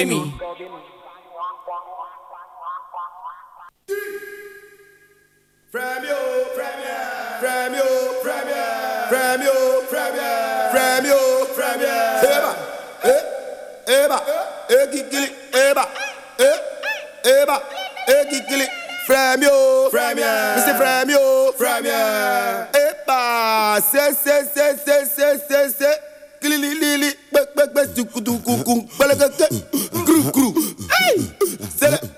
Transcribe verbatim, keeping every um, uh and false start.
me. From you, from you, from you, from you, from you, from you, from you, from you. Eba, eh, eba, eh, kikili, eba, eh, eba, eh, kikili. From you, from you, Mister From you, from you. Eba, se, se, se, se, se, se, se. Kili, li, li, li, bek, bek, bek, duku, duku, kung, balakake, kru, kru. Hey, se.